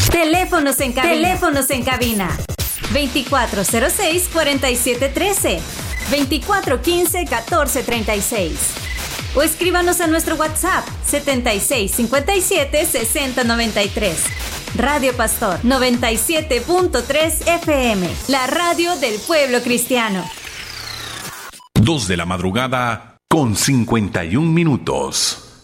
Teléfonos en cabina. 2406-4713. 2415-1436. O escríbanos a nuestro WhatsApp 7657-6093. Radio Pastor 97.3 FM, la radio del pueblo cristiano. 2 de la madrugada con 51 minutos.